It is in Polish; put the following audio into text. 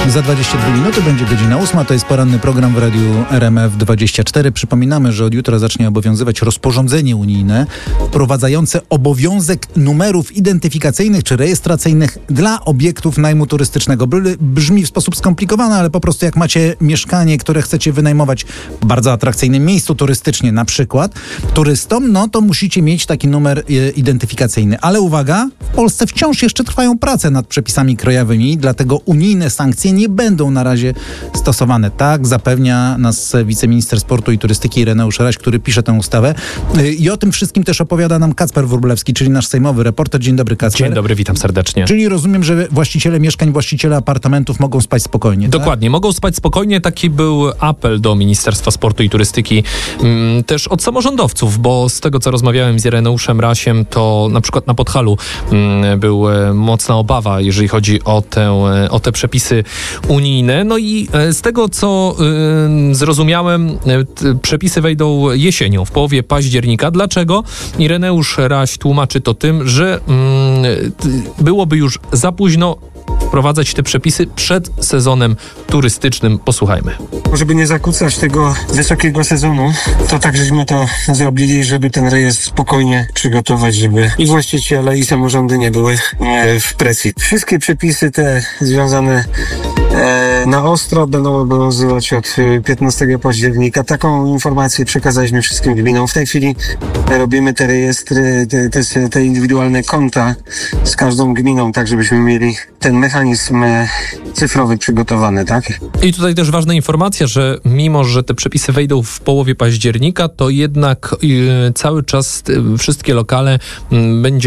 Za 22 minuty będzie godzina 8. To jest poranny program w Radiu RMF24. Przypominamy, że od jutra zacznie obowiązywać rozporządzenie unijne wprowadzające obowiązek numerów identyfikacyjnych czy rejestracyjnych dla obiektów najmu turystycznego. Brzmi w sposób skomplikowany, ale po prostu jak macie mieszkanie, które chcecie wynajmować w bardzo atrakcyjnym miejscu turystycznie, na przykład turystom, no to musicie mieć taki numer identyfikacyjny. Ale uwaga, w Polsce wciąż jeszcze trwają prace nad przepisami krajowymi, dlatego unijne sankcje nie będą na razie stosowane. Tak zapewnia nas wiceminister sportu i turystyki Ireneusz Raś, który pisze tę ustawę. I o tym wszystkim też opowiada nam Kacper Wróblewski, czyli nasz sejmowy reporter. Dzień dobry, Kacper. Dzień dobry, witam serdecznie. Czyli rozumiem, że właściciele mieszkań, właściciele apartamentów mogą spać spokojnie. Dokładnie, tak? Mogą spać spokojnie. Taki był apel do Ministerstwa Sportu i Turystyki, też od samorządowców, bo z tego, co rozmawiałem z Ireneuszem Rasiem, to na przykład na Podhalu była mocna obawa, jeżeli chodzi o te przepisy unijne. No i z tego, co zrozumiałem, przepisy wejdą jesienią, w połowie października. Dlaczego? Ireneusz Raś tłumaczy to tym, że byłoby już za późno wprowadzać te przepisy przed sezonem turystycznym. Posłuchajmy. Żeby nie zakłócać tego wysokiego sezonu, to tak żeśmy to zrobili, żeby ten rejestr spokojnie przygotować, żeby i właściciele, i samorządy nie były w presji. Wszystkie przepisy te związane na ostro będą obowiązywać od 15 października. Taką informację przekazaliśmy wszystkim gminom. W tej chwili robimy te rejestry, te indywidualne konta z każdą gminą, tak żebyśmy mieli ten mechanizm cyfrowy przygotowany, tak? I tutaj też ważna informacja, że mimo, że te przepisy wejdą w połowie października, to jednak cały czas wszystkie lokale będzie